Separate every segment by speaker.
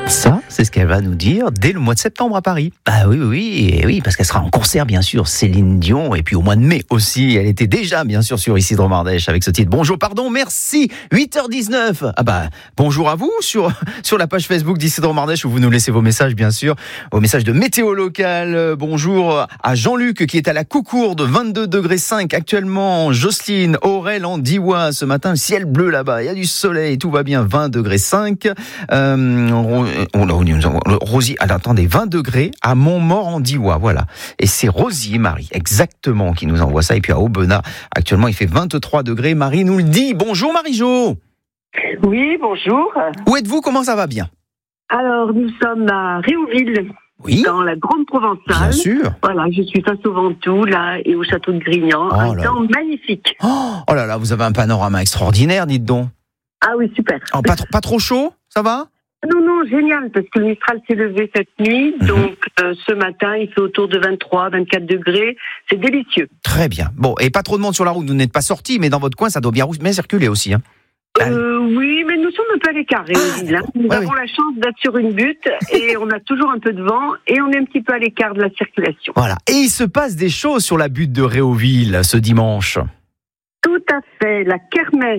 Speaker 1: Ça, c'est ce qu'elle va nous dire dès le mois de septembre à Paris. Ah oui, parce qu'elle sera en concert, bien sûr, Céline Dion, et puis au mois de mai aussi, elle était déjà, bien sûr, sur Isidre Mardèche avec ce titre. Bonjour, pardon, merci, 8h19. Bonjour à vous sur la page Facebook d'Isidre Mardèche où vous nous laissez vos messages, bien sûr, vos messages de météo locale. Bonjour à Jean-Luc qui est à la Coucourde, 22,5 degrés actuellement. Jocelyne, Aurel en Diois ce matin, ciel bleu là-bas, il y a du soleil, tout va bien, 20,5 degrés. Rosie, attendez, 20 degrés à Montmort-en-Diois, voilà. Et c'est Rosie et Marie, exactement, qui nous envoie ça. Et puis à Aubenas, actuellement, il fait 23 degrés. Marie nous le dit. Bonjour Marie-Jo.
Speaker 2: Oui, bonjour.
Speaker 1: Où êtes-vous? Comment ça va? Bien.
Speaker 2: Alors, nous sommes à Réauville, dans la Grande Provençale.
Speaker 1: Bien sûr.
Speaker 2: Voilà, je suis face au Ventoux, là, et au château de Grignan. Un temps magnifique.
Speaker 1: Oh là là, vous avez un panorama extraordinaire, dites donc.
Speaker 2: Ah oui, super.
Speaker 1: Oh, pas trop chaud, ça va?
Speaker 2: Non, génial, parce que le Mistral s'est levé cette nuit, donc ce matin, il fait autour de 23, 24 degrés, c'est délicieux.
Speaker 1: Très bien. Bon, et pas trop de monde sur la route, vous n'êtes pas sortis, mais dans votre coin, ça doit bien circuler aussi. Hein.
Speaker 2: Oui, mais nous sommes un peu à l'écart, Réauville. Nous avons la chance d'être sur une butte, et on a toujours un peu de vent, et on est un petit peu à l'écart de la circulation.
Speaker 1: Voilà, et il se passe des choses sur la butte de Réauville ce dimanche.
Speaker 2: Tout à fait, la kermesse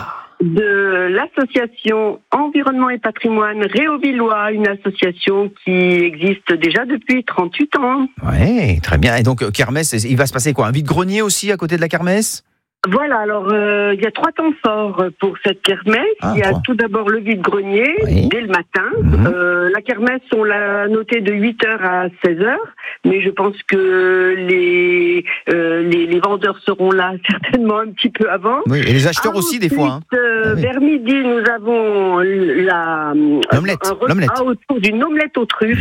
Speaker 2: de l'association Environnement et Patrimoine Réauvillois, une association qui existe déjà depuis 38 ans.
Speaker 1: Oui, très bien. Et donc, kermesse, il va se passer quoi? Un vide-grenier aussi à côté de la kermesse?
Speaker 2: Voilà, alors il y a 3 temps forts pour cette kermesse. Il y a tout d'abord le vide-grenier, dès le matin. La kermesse, on l'a noté de 8h à 16h, mais je pense que les vendeurs seront là certainement un petit peu avant. Oui,
Speaker 1: et les acheteurs aussi des fois.
Speaker 2: Vers midi, nous avons
Speaker 1: l'omelette.
Speaker 2: Autour d'une omelette aux truffes.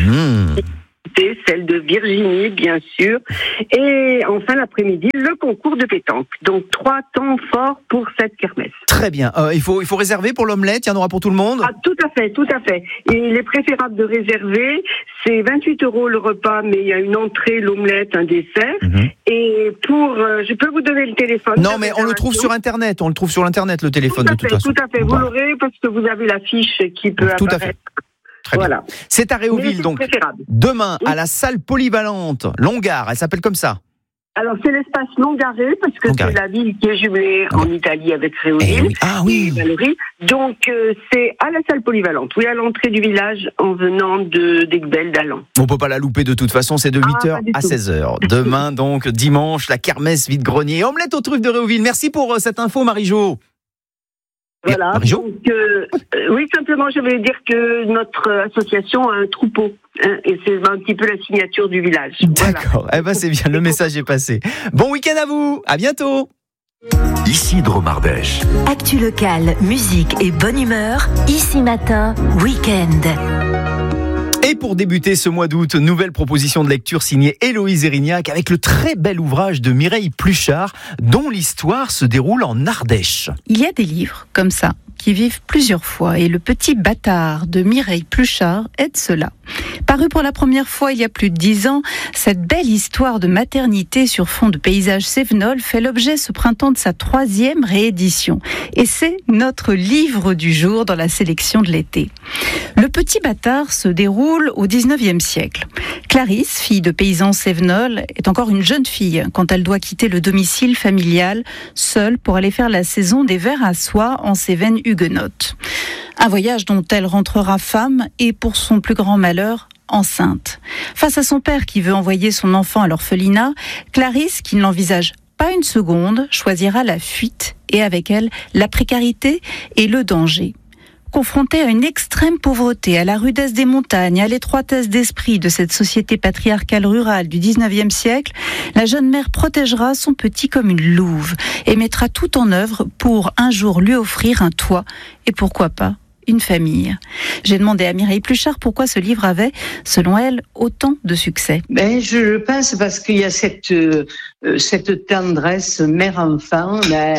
Speaker 2: Celle de Virginie, bien sûr. Et enfin, l'après-midi, le concours de pétanque. Donc, 3 temps forts pour cette kermesse.
Speaker 1: Très bien. Il faut réserver pour l'omelette, il y en aura pour tout le monde?
Speaker 2: Tout à fait. Et il est préférable de réserver. C'est 28 € le repas, mais il y a une entrée, l'omelette, un dessert. Et je peux vous donner le téléphone.
Speaker 1: Non, mais on le trouve sur Internet. On le trouve sur Internet, le téléphone, de toute façon.
Speaker 2: Tout à fait. Vous l'aurez parce que vous avez la fiche qui peut apparaître.
Speaker 1: Tout à fait. Très bien. C'est à Réauville, donc. Demain, à la salle polyvalente, Longare, elle s'appelle comme ça.
Speaker 2: Alors, c'est l'espace Longaré, parce que c'est la ville qui est jumelée en Italie avec Réauville. Donc, c'est à la salle polyvalente, à l'entrée du village, en venant d'Aiguebelle, d'Allan.
Speaker 1: On ne peut pas la louper de toute façon, c'est de 8h à 16h. Demain, donc, dimanche, la kermesse vide-grenier. Omelette aux truffes de Réauville. Merci pour cette info, Marie-Jo.
Speaker 2: Voilà, donc, oui, simplement, je voulais dire que notre association a un troupeau, et c'est un petit peu la signature du village.
Speaker 1: D'accord, c'est bien, le message est passé. Bon week-end à vous, à bientôt.
Speaker 3: Isidre Mardèche.
Speaker 4: Actu locale, musique et bonne humeur, ici matin, week-end.
Speaker 1: Et pour débuter ce mois d'août, nouvelle proposition de lecture signée Héloïse Erignac avec le très bel ouvrage de Mireille Pluchart, dont l'histoire se déroule en Ardèche.
Speaker 5: Il y a des livres comme ça qui vivent plusieurs fois et Le Petit Bâtard de Mireille Pluchart est de cela. Paru pour la première fois il y a plus de 10 ans, cette belle histoire de maternité sur fond de paysages cévenols fait l'objet ce printemps de sa 3e réédition. Et c'est notre livre du jour dans la sélection de l'été. Le Petit Bâtard se déroule au 19e siècle. Clarisse, fille de paysans cévenols, est encore une jeune fille quand elle doit quitter le domicile familial, seule pour aller faire la saison des vers à soie en Cévennes huguenotes. Un voyage dont elle rentrera femme et, pour son plus grand malheur, enceinte. Face à son père qui veut envoyer son enfant à l'orphelinat, Clarisse, qui ne l'envisage pas une seconde, choisira la fuite et avec elle la précarité et le danger. Confrontée à une extrême pauvreté, à la rudesse des montagnes, à l'étroitesse d'esprit de cette société patriarcale rurale du 19e siècle, la jeune mère protégera son petit comme une louve et mettra tout en œuvre pour un jour lui offrir un toit et pourquoi pas une famille. J'ai demandé à Mireille Pluchart pourquoi ce livre avait, selon elle, autant de succès.
Speaker 6: Je pense parce qu'il y a cette tendresse mère-enfant,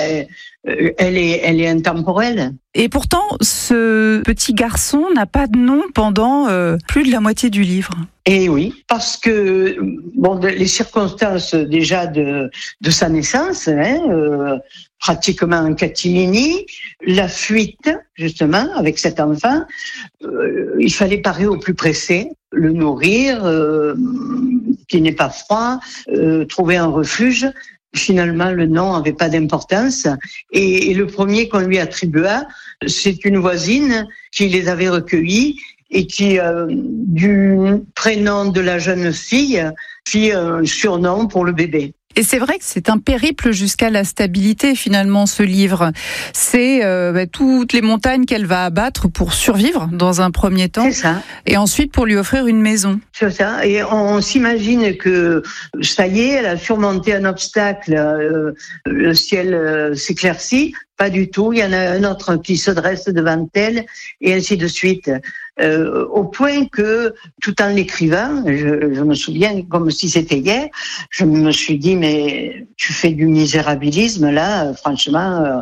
Speaker 6: elle est intemporelle.
Speaker 5: Et pourtant, ce petit garçon n'a pas de nom pendant plus de la moitié du livre.
Speaker 6: Et oui, parce que les circonstances déjà de sa naissance pratiquement en catimini, la fuite, justement, avec cet enfant. Il fallait parer au plus pressé, le nourrir, qu'il n'ait pas froid, trouver un refuge. Finalement, le nom n'avait pas d'importance. Et le premier qu'on lui attribua, c'est une voisine qui les avait recueillis et qui, du prénom de la jeune fille, fit un surnom pour le bébé.
Speaker 5: Et c'est vrai que c'est un périple jusqu'à la stabilité, finalement, ce livre. C'est toutes les montagnes qu'elle va abattre pour survivre dans un premier temps.
Speaker 6: C'est ça.
Speaker 5: Et ensuite pour lui offrir une maison.
Speaker 6: C'est ça. Et on s'imagine que ça y est, elle a surmonté un obstacle, le ciel s'éclaircit. Pas du tout. Il y en a un autre qui se dresse devant elle, et ainsi de suite. Au point que, tout en l'écrivant, je me souviens comme si c'était hier, je me suis dit, mais tu fais du misérabilisme là, franchement.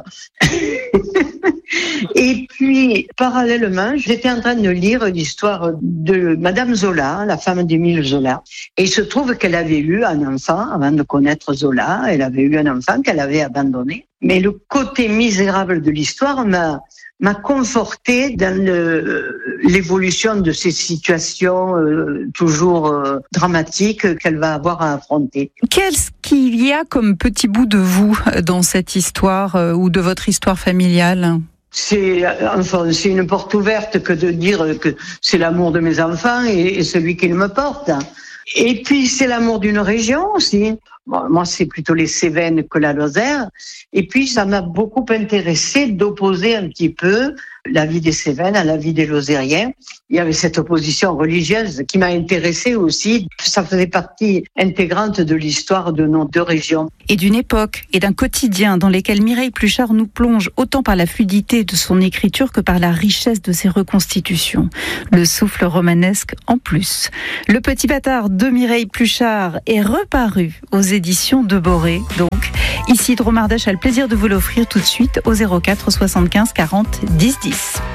Speaker 6: Et puis, parallèlement, j'étais en train de lire l'histoire de Madame Zola, la femme d'Émile Zola. Et il se trouve qu'elle avait eu un enfant avant de connaître Zola. Elle avait eu un enfant qu'elle avait abandonné. Mais le côté misérable de l'histoire m'a conforté dans l'évolution de ces situations toujours dramatiques qu'elle va avoir à affronter.
Speaker 5: Qu'est-ce qu'il y a comme petit bout de vous dans cette histoire ou de votre histoire familiale ?
Speaker 6: C'est une porte ouverte que de dire que c'est l'amour de mes enfants et celui qu'ils me portent. Et puis c'est l'amour d'une région aussi. Bon, moi, c'est plutôt les Cévennes que la Lozère. Et puis, ça m'a beaucoup intéressé d'opposer un petit peu la vie des Cévennes à la vie des Lozériens. Il y avait cette opposition religieuse qui m'a intéressée aussi. Ça faisait partie intégrante de l'histoire de nos deux régions.
Speaker 5: Et d'une époque et d'un quotidien dans lesquels Mireille Pluchart nous plonge autant par la fluidité de son écriture que par la richesse de ses reconstitutions. Le souffle romanesque en plus. Le Petit Bâtard de Mireille Pluchart est reparu aux éditions de Boré. Donc, ici Dromardèche a le plaisir de vous l'offrir tout de suite au 04 75 40 10 10.